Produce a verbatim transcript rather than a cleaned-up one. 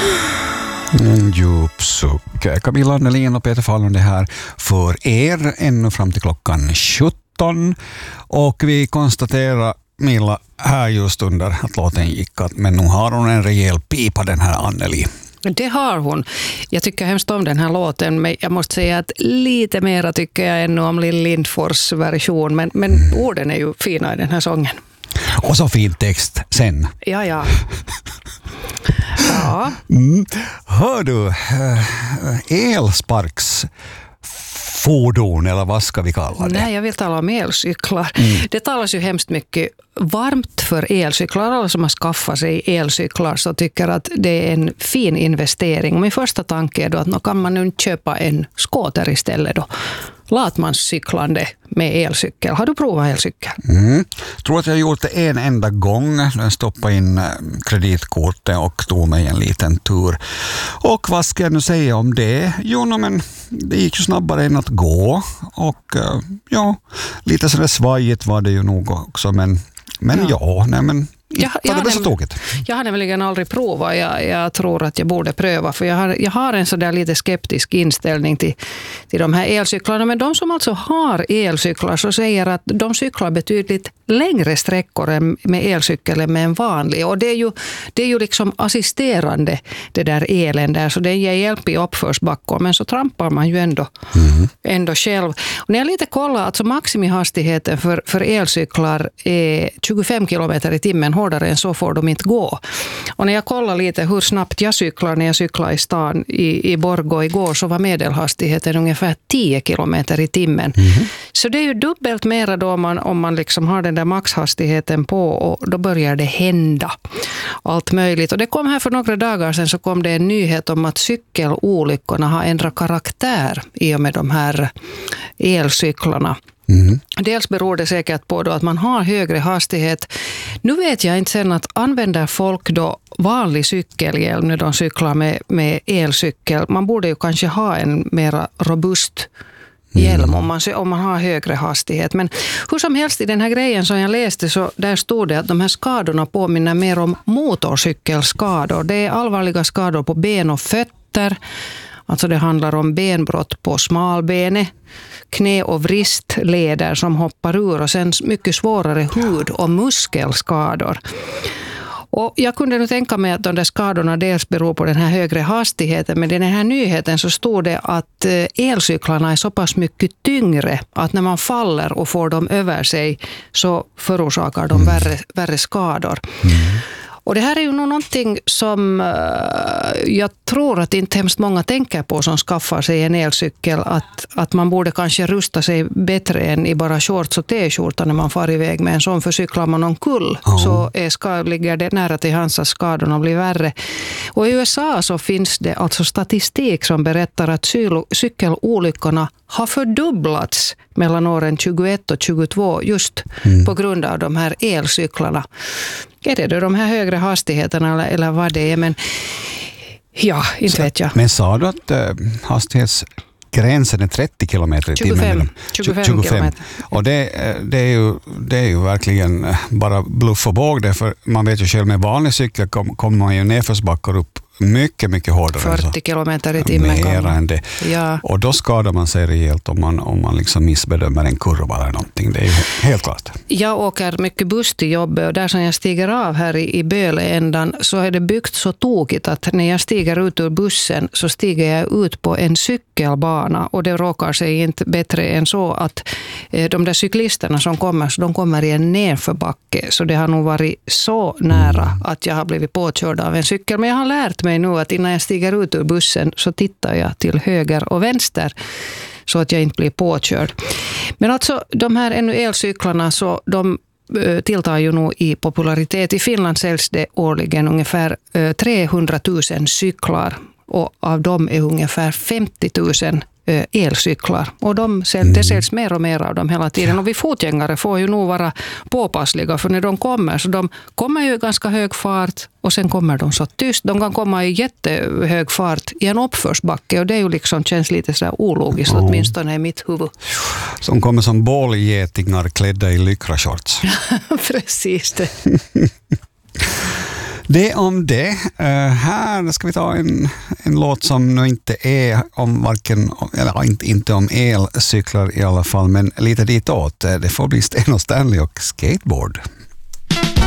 En djup suck. Camilla Annelin och Peter Fallon är här för er ännu fram till klockan sjutton. Och vi konstaterar, Milla, här just under att låten gick, att men nu har hon en rejäl pipa, den här Anneli. Det har hon. Jag tycker hemskt om den här låten, men jag måste säga att lite mera tycker jag ännu om Lill Lindfors version, men, men mm. orden är ju fina i den här sången. Och så fin text sen. Ja, ja. ja. Mm. Hör du, elsparks fordon, eller vad ska vi kalla det? Nej, jag vill tala om elcyklar. Mm. Det talas ju hemskt mycket varmt för elcyklar. Alla som har skaffat sig elcyklar så tycker att det är en fin investering. Min första tanke är då att då kan man nu köpa en skoter istället då. Latmanscyklande med elcykel. Har du provat elcykel? Mm. Jag tror att jag gjort det en enda gång. Jag stoppade in kreditkortet och tog mig en liten tur. Och vad ska jag nu säga om det? Jo, no, men det gick ju snabbare än att gå. Och ja, lite sådär svajigt var det ju nog också. Men, men ja, ja nej men... Jag, jag, det har så tåget. jag har nämligen aldrig provat. Jag, jag tror att jag borde pröva. För jag har, jag har en sådär lite skeptisk inställning till, till de här elcyklarna. Men de som alltså har elcyklar så säger att de cyklar betydligt längre sträckor än med elcykeln med en vanlig. Och det är ju, det är ju liksom assisterande det där elen där. Så det ger hjälp i uppförsbackor. Men så trampar man ju ändå, mm. ändå själv. Och när jag lite kollar, alltså maximihastigheten för, för elcyklar är tjugofem kilometer i timmen. Hårdare än så får de inte gå. Och när jag kollar lite hur snabbt jag cyklar när jag cyklar i stan i, i Borgå igår, så var medelhastigheten ungefär tio kilometer i timmen. Mm. Så det är ju dubbelt mera då om man, om man liksom har den där maxhastigheten på, och då börjar det hända allt möjligt. Och det kom här för några dagar sedan, så kom det en nyhet om att cykelolyckorna har ändrat karaktär i och med de här elcyklarna. Mm. Dels beror det säkert på då att man har högre hastighet. Nu vet jag inte sen att använder folk då vanlig cykelhjälm när de cyklar med, med elcykel. Man borde ju kanske ha en mer robust hjälm mm. om, man, om man har högre hastighet. Men hur som helst, i den här grejen som jag läste, så där stod det att de här skadorna påminner mer om motorcykelskador. Det är allvarliga skador på ben och fötter. Alltså det handlar om benbrott på smalbenet, knä- och vristleder som hoppar ur, och sen mycket svårare hud- och muskelskador. Och jag kunde nu tänka mig att de där skadorna dels beror på den här högre hastigheten, men i den här nyheten så stod det att elcyklarna är så pass mycket tyngre att när man faller och får dem över sig så förorsakar de värre, värre skador. Mm. Och det här är ju nog någonting som jag tror att inte hemskt många tänker på som skaffar sig en elcykel. Att, att man borde kanske rusta sig bättre än i bara shorts och t-skjorta när man far iväg med en sån. För cyklar man omkull oh. så är ska, ligger det nära till hands att skadorna blir värre. Och i U S A så finns det alltså statistik som berättar att cykelolyckorna har fördubblats mellan åren tjugoett och tjugotvå just mm. på grund av de här elcyklarna. Är det då de här högre hastigheterna eller, eller vad det är? Men ja, inte så, vet jag. Men sa du att uh, hastighetsgränsen är trettio kilometer i timmen? tjugofem, tjugofem kilometer. Och det, det, är ju, det är ju verkligen bara bluff och båg det, för man vet ju själv med vanlig cykel kommer kom man ju nedförsbackar upp mycket, mycket hårdare. fyrtio kilometer i timmen. Mer än det. Ja. Och då skadar man sig rejält om man, om man liksom missbedömer en kurva eller någonting. Det är ju helt klart. Jag åker mycket buss till jobbet, och där som jag stiger av här i, i Böleändan så är det byggt så tokigt att när jag stiger ut ur bussen så stiger jag ut på en cykelbana, och det råkar sig inte bättre än så att eh, de där cyklisterna som kommer, så de kommer i en nedförbacke, så det har nog varit så nära att jag har blivit påkörd av en cykel. Men jag har lärt mig nu att innan jag stiger ut ur bussen så tittar jag till höger och vänster så att jag inte blir påkörd. Men alltså de här ännu elcyklarna, så de tilltar ju nog i popularitet. I Finland säljs det årligen ungefär trehundratusen cyklar, och av dem är ungefär femtio tusen elcyklar. Och de säl, det säljs mer och mer av dem hela tiden. Och vi fotgängare får ju nog vara påpassliga, för när de kommer, så de kommer ju i ganska hög fart och sen kommer de så tyst. De kan komma i jättehög fart i en uppförsbacke, och det är ju liksom, känns lite så här ologiskt, mm. åtminstone i mitt huvud. Som kommer som bålgetingar klädda i lycrashorts. Precis det. Det om det. Uh, här ska vi ta en, en låt som nu inte är om varken, eller inte, inte om elcyklar i alla fall, men lite ditåt. Det får bli Sten och Stanley och skateboard.